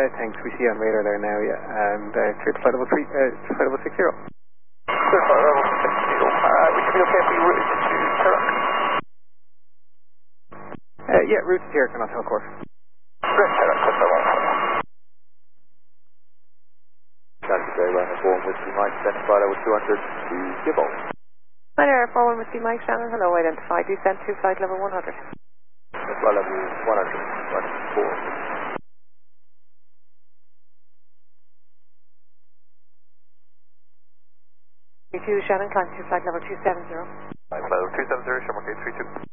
thanks. We see you on radar there now, yeah. And clear to flight level 60. Clear flight level 60. Would you be okay if we route to Turok? Yeah, route to Turok and I'll tell course. Great, Turok, that's all right. Charlie J, runner 4 Whiskey Mike, descent flight level 200 to Gibble. Hi there, 41 Whiskey Mike, Shannon, hello, identify, descent to flight level 100. Flight level 100, running 4. Shannon, climb to flight level 270. Flight level 270, Shamrock 832.